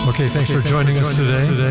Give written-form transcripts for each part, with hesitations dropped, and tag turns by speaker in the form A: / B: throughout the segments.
A: Okay, thanks for joining us today.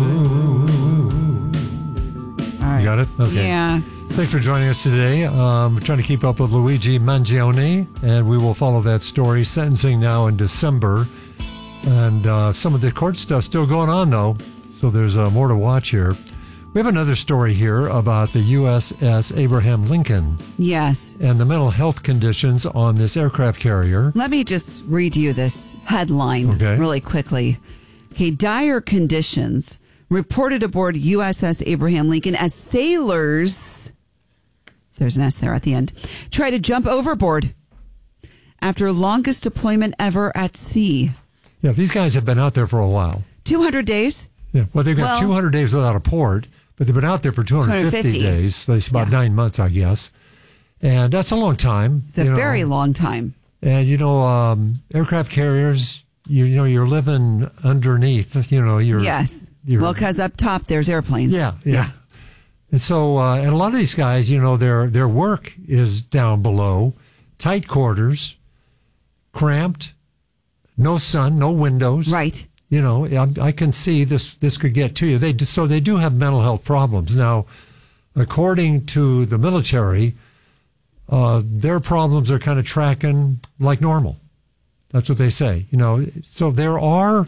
B: All right.
A: You got it? Okay.
B: Yeah.
A: Thanks for joining us today. We're trying to keep up with Luigi Mangione, and we will follow that story. Sentencing now in December. And some of the court stuff still going on, though, so there's more to watch here. We have another story here about the USS Abraham Lincoln.
B: Yes.
A: And the mental health conditions on this aircraft carrier.
B: Let me just read you this headline really quickly. Okay, dire conditions reported aboard USS Abraham Lincoln as sailors, there's an S there at the end, try to jump overboard after longest deployment ever at sea.
A: Yeah, these guys have been out there for a while.
B: 200 days?
A: Yeah, well, they've got 200 days without a port, but they've been out there for 250 days. So it's about 9 months, I guess. And that's a long time.
B: It's a very long time.
A: And, aircraft carriers, you're living underneath,
B: Yes. Well, because up top there's airplanes.
A: Yeah. And so, and a lot of these guys, their work is down below, tight quarters, cramped, no sun, no windows.
B: Right.
A: I can see this could get to you. They do have mental health problems. Now, according to the military, their problems are kind of tracking like normal. That's what they say. So there are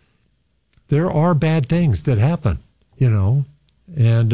A: bad things that happen, and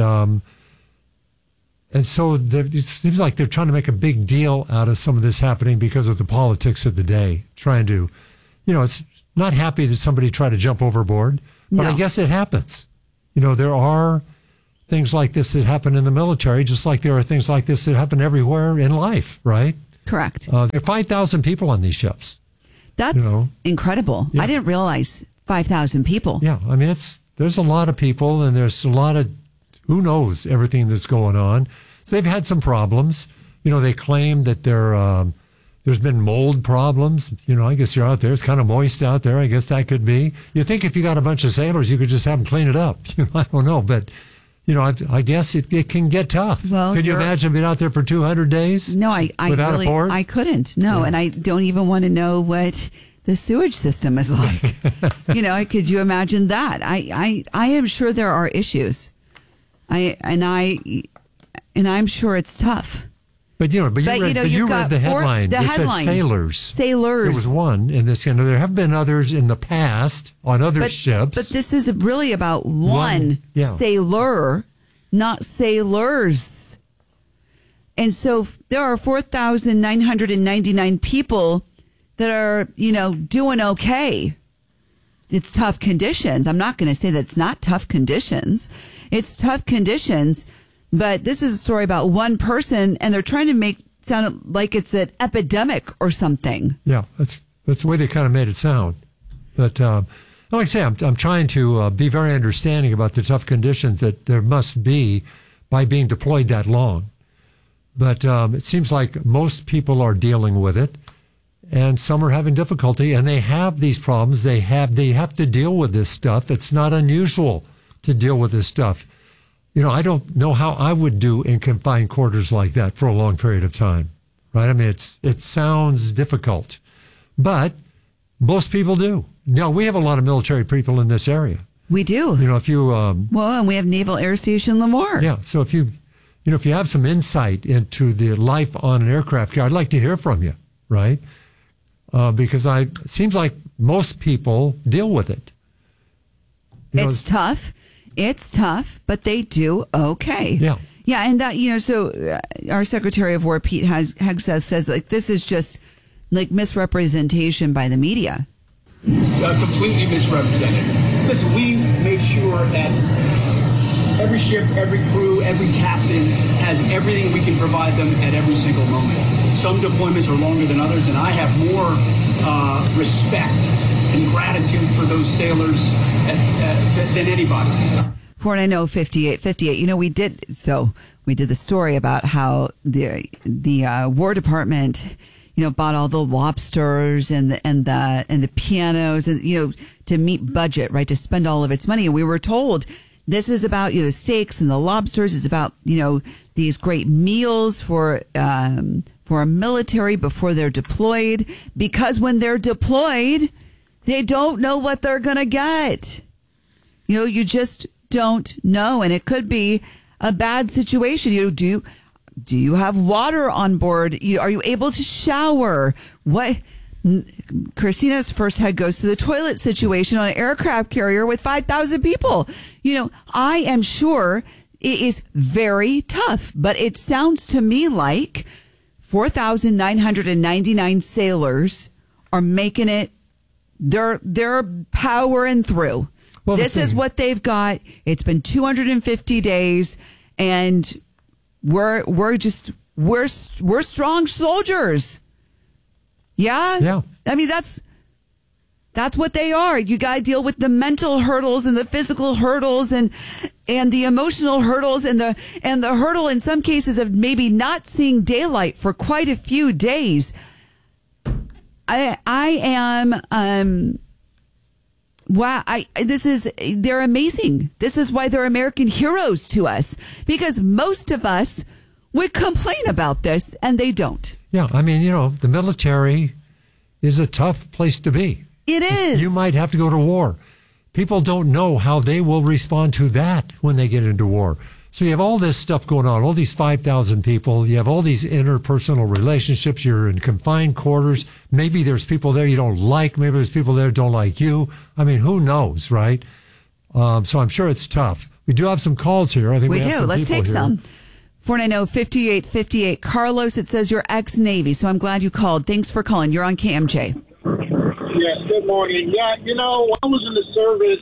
A: so it seems like they're trying to make a big deal out of some of this happening because of the politics of the day, trying to, it's not happy that somebody tried to jump overboard, but I guess it happens. There are things like this that happen in the military, just like there are things like this that happen everywhere in life, right?
B: Correct.
A: There are 5,000 people on these ships.
B: That's incredible. Yeah. I didn't realize 5,000 people.
A: Yeah, I mean, there's a lot of people, and there's a lot of, who knows, everything that's going on. So they've had some problems. They claim that there's been mold problems. I guess you're out there. It's kind of moist out there. I guess that could be. You think if you got a bunch of sailors, you could just have them clean it up. I don't know. But, I guess it can get tough.
B: Well,
A: could you imagine being out there for 200 days?
B: No, I
A: without a port?
B: I couldn't. No, yeah. And I don't even want to know what the sewage system is like. Could you imagine that? I am sure there are issues. I'm sure it's tough.
A: But you read the headline.
B: The
A: it
B: headline.
A: Said sailors.
B: Sailors.
A: There was one in this. There have been others in the past on other ships.
B: But this is really about one sailor, not sailors. And so there are 4,999 people that are, doing okay. It's tough conditions. I'm not going to say that it's not tough conditions. It's tough conditions. But this is a story about one person, and they're trying to make it sound like it's an epidemic or something.
A: Yeah, that's the way they kind of made it sound. But like I say, I'm trying to be very understanding about the tough conditions that there must be by being deployed that long. But it seems like most people are dealing with it, and some are having difficulty, and they have these problems. They have to deal with this stuff. It's not unusual to deal with this stuff. I don't know how I would do in confined quarters like that for a long period of time, right? I mean, it sounds difficult, but most people do. Now, we have a lot of military people in this area.
B: We do.
A: If you...
B: and we have Naval Air Station Lemoore.
A: Yeah, so if you have some insight into the life on an aircraft carrier, I'd like to hear from you, right? Because it seems like most people deal with it.
B: It's tough. It's tough, but they do okay.
A: Yeah.
B: Yeah, and that, so our Secretary of War, Pete Hegseth, says like this is just like misrepresentation by the media.
C: Completely misrepresented. Listen, we make sure that every ship, every crew, every captain has everything we can provide them at every single moment. Some deployments are longer than others, and I have more respect and gratitude for those sailors than anybody.
B: 490-5858. We did the story about how the War Department, bought all the lobsters and the pianos and to meet budget, right, to spend all of its money. And we were told this is about the steaks and the lobsters. It's about these great meals for our military before they're deployed, because when they're deployed, They don't know what they're going to get. You just don't know. And it could be a bad situation. Do you have water on board? Are you able to shower? What? Christina's first head goes to the toilet situation on an aircraft carrier with 5,000 people. I am sure it is very tough, but it sounds to me like 4,999 sailors are making it. They're powering through. Well, this is what they've got. It's been 250 days, and we're strong soldiers. Yeah.
A: Yeah.
B: I mean, that's what they are. You got to deal with the mental hurdles and the physical hurdles and the emotional hurdles and the hurdle in some cases of maybe not seeing daylight for quite a few days. I am wow. They're amazing. This is why they're American heroes to us, because most of us would complain about this and they don't.
A: Yeah. I mean, the military is a tough place to be.
B: It is.
A: You might have to go to war. People don't know how they will respond to that when they get into war. So you have all this stuff going on, all these 5,000 people. You have all these interpersonal relationships. You're in confined quarters. Maybe there's people there you don't like. Maybe there's people there who don't like you. I mean, who knows, right? So I'm sure it's tough. We do have some calls here. I think we have
B: do.
A: Some
B: Let's take
A: here.
B: some. 490-5858. Carlos, it says you're ex-Navy, so I'm glad you called. Thanks for calling. You're on KMJ.
D: Yes, good morning. Yeah, when I was in the service,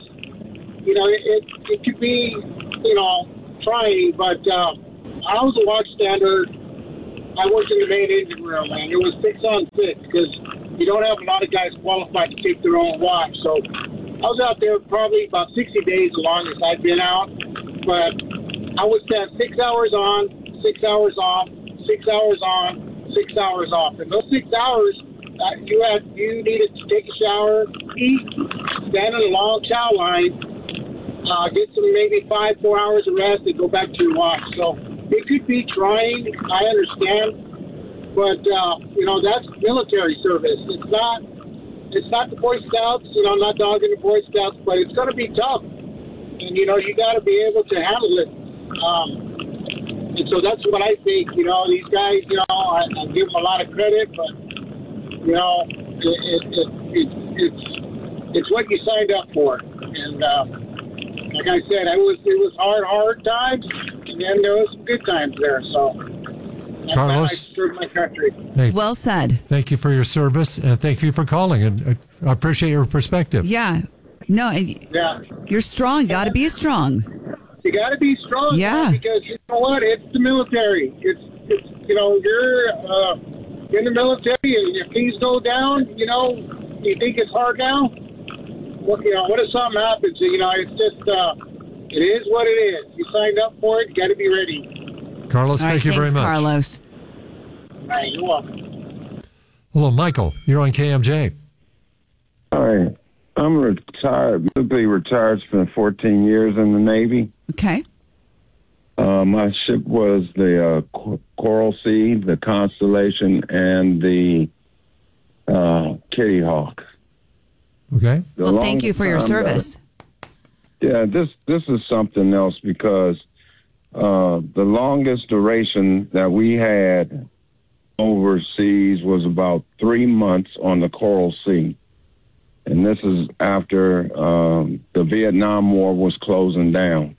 D: it could be, trying, but I was a watchstander. I worked in the main engine room, and it was 6 on 6 because you don't have a lot of guys qualified to take their own watch. So I was out there probably about 60 days, the longest I'd been out. But I would stand 6 hours on, 6 hours off, 6 hours on, 6 hours off. And those 6 hours, you needed to take a shower, eat, stand in a long chow line, get some maybe 4 hours of rest, and go back to your watch. So it could be trying. I understand, but that's military service. It's not the Boy Scouts. I'm not dogging the Boy Scouts, but it's going to be tough, and you got to be able to handle it. And so that's what I think. These guys. I give them a lot of credit, but it's what you signed up for, and. Like I said, it was hard times, and then there was some good times there. So,
A: Carlos,
D: I served my country.
A: Hey,
B: well said.
A: Thank you for your service, and thank you for calling. And I appreciate your perspective.
B: Yeah, no, you're strong. Got to be strong.
D: You got to be strong.
B: Yeah,
D: because you know what? It's the military. It's you're in the military, and if things go down, you think it's hard now. What if something happens? It's just, it is what it is. You signed up for it. You got to be ready.
A: Carlos, thank you very much.
B: Carlos.
D: All right, you're welcome.
A: Hello, Michael. You're on KMJ.
E: Hi. I'm retired, legally retired, spent 14 years in the Navy.
B: Okay.
E: My ship was the Coral Sea, the Constellation, and the Kitty Hawk.
A: Okay.
B: Well, thank you for your service.
E: This is something else because the longest duration that we had overseas was about 3 months on the Coral Sea. And this is after the Vietnam War was closing down.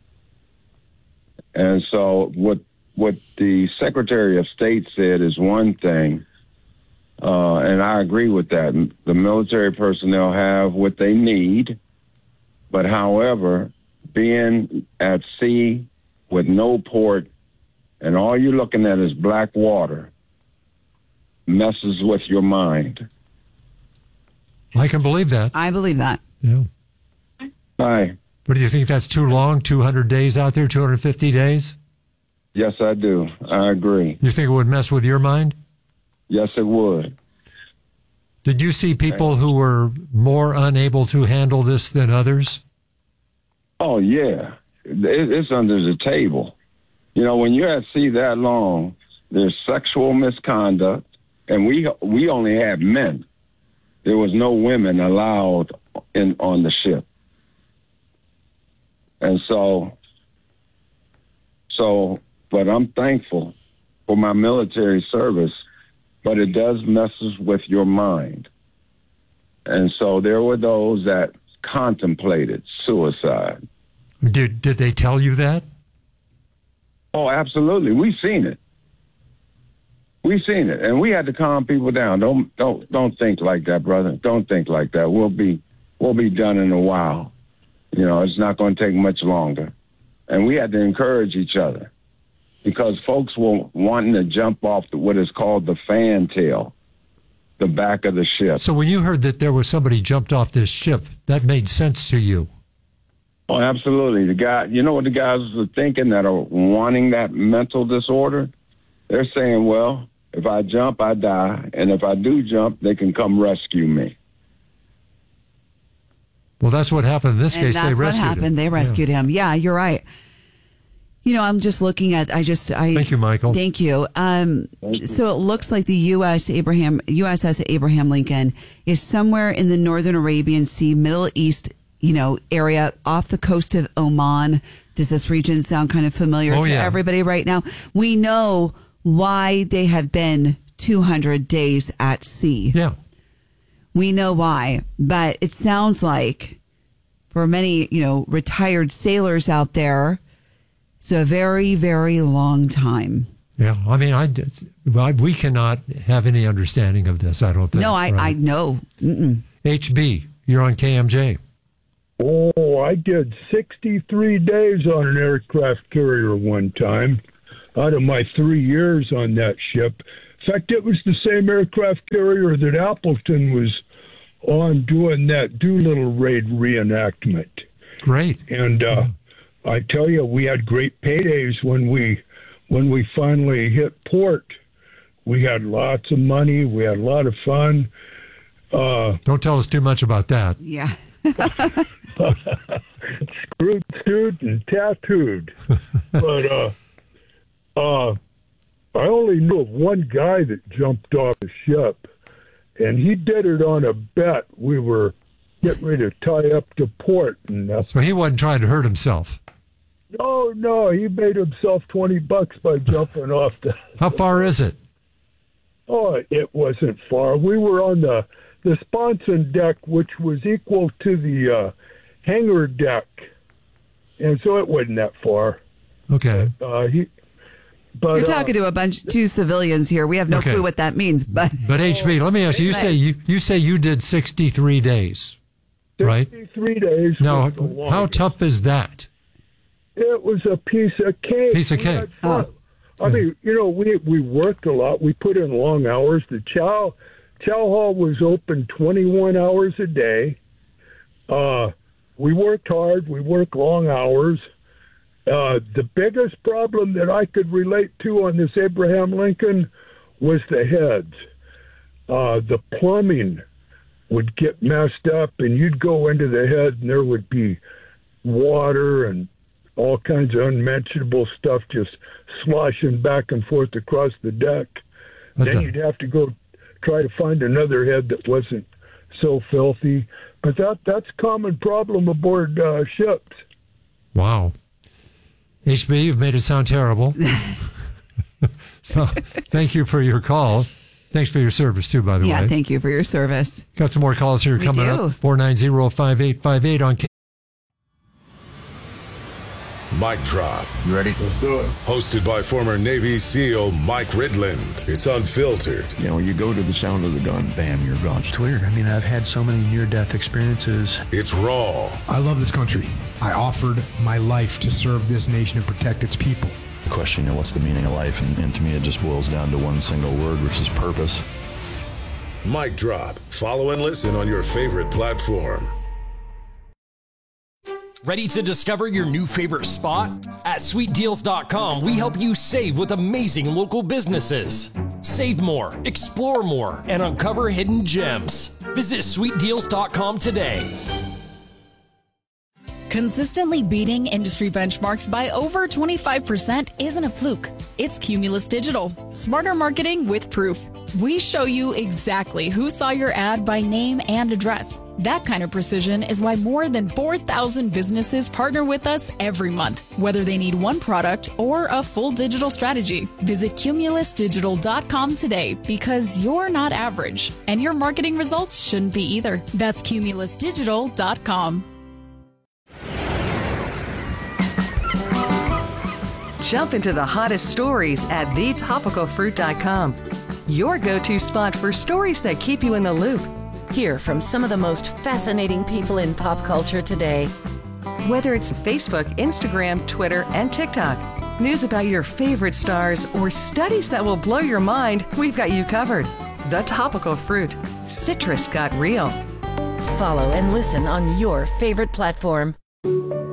E: And so what the Secretary of State said is one thing, and I agree with that. The military personnel have what they need, but however, being at sea with no port and all you're looking at is black water messes with your mind.
A: I can believe that.
B: I believe that.
A: Yeah.
E: Hi.
A: But do you think that's too long? 200 days out there, 250 days?
E: Yes, I do. I agree.
A: You think it would mess with your mind?
E: Yes, it would.
A: Did you see people who were more unable to handle this than others?
E: Oh, yeah. It's under the table. When you're at sea that long, there's sexual misconduct, and we only have men. there was no women allowed on the ship. And but I'm thankful for my military service, but it does mess with your mind. And so there were those that contemplated suicide.
A: Did they tell you that?
E: Oh, absolutely. We've seen it. And we had to calm people down. Don't think like that, brother. Don't think like that. We'll be done in a while. You know, it's not going to take much longer. And we had to encourage each other because folks were wanting to jump off what is called the fantail, the back of the ship.
A: So when you heard that there was somebody jumped off this ship, that made sense to you?
E: Oh, absolutely. You know what the guys are thinking that are wanting that mental disorder? They're saying, well, if I jump, I die. And if I do jump, they can come rescue me.
A: Well, that's what happened in this case.
B: That's what happened. They rescued him. Yeah, you're right. You know, I'm just looking at,
A: Thank you, Michael.
B: Thank you. So it looks like the USS Abraham Lincoln is somewhere in the Northern Arabian Sea, Middle East, area off the coast of Oman. Does this region sound kind of familiar to everybody right now? We know why they have been 200 days at sea.
A: Yeah.
B: We know why, but it sounds like for many, retired sailors out there, it's a very, very long time.
A: Yeah, I mean, we cannot have any understanding of this, I don't think.
B: No, I know. Mm-mm.
A: HB, you're on KMJ.
F: Oh, I did 63 days on an aircraft carrier one time out of my 3 years on that ship. In fact, it was the same aircraft carrier that Appleton was on doing that Doolittle raid reenactment.
A: Great.
F: And I tell you, we had great paydays when we finally hit port. We had lots of money. We had a lot of fun.
A: Don't tell us too much about that.
B: Yeah.
F: Screwed, stewed, and tattooed. But I only knew of one guy that jumped off the ship, and he did it on a bet. We were getting ready to tie up to port. And
A: so he wasn't trying to hurt himself?
F: No, he made himself $20 by jumping off the...
A: How far is it?
F: Oh, it wasn't far. We were on the sponson deck, which was equal to the hangar deck, and so it wasn't that far.
A: Okay.
B: You're talking to two civilians here. We have no clue what that means. But
A: HB, let me ask you. You say you did 63 days, right?
F: 63 days.
A: Now, how tough is that?
F: It was a piece of cake.
A: Piece of cake.
F: I mean, we worked a lot. We put in long hours. The chow hall was open 21 hours a day. We worked hard. We worked long hours. The biggest problem that I could relate to on this Abraham Lincoln was the heads. The plumbing would get messed up, and you'd go into the head, and there would be water and all kinds of unmentionable stuff just sloshing back and forth across the deck. Then you'd have to go try to find another head that wasn't so filthy. But that's a common problem aboard ships.
A: Wow. HB, you've made it sound terrible. So thank you for your call. Thanks for your service, too, by the way.
B: Yeah, thank you for your service.
A: Got some more calls here coming up. 490-5858 on
G: Mic Drop.
H: You ready?
F: Let's do it.
G: Hosted by former Navy SEAL Mike Ridland. It's unfiltered.
H: You go to the sound of the gun, bam, you're gone.
I: It's weird. I mean, I've had so many near-death experiences.
G: It's raw.
J: I love this country. I offered my life to serve this nation and protect its people.
I: The question, what's the meaning of life? And to me, it just boils down to one single word, which is purpose.
G: Mic Drop. Follow and listen on your favorite platform.
K: Ready to discover your new favorite spot? At SweetDeals.com, we help you save with amazing local businesses. Save more, explore more, and uncover hidden gems. Visit SweetDeals.com today.
L: Consistently beating industry benchmarks by over 25% isn't a fluke. It's Cumulus Digital. Smarter marketing with proof. We show you exactly who saw your ad by name and address. That kind of precision is why more than 4,000 businesses partner with us every month, whether they need one product or a full digital strategy. Visit cumulusdigital.com today because you're not average, and your marketing results shouldn't be either. That's cumulusdigital.com.
M: Jump into the hottest stories at thetopicalfruit.com. Your go-to spot for stories that keep you in the loop.
N: Hear from some of the most fascinating people in pop culture today.
M: Whether it's Facebook, Instagram, Twitter, and TikTok, news about your favorite stars, or studies that will blow your mind, we've got you covered. The Topical Fruit. Citrus got real.
N: Follow and listen on your favorite platform.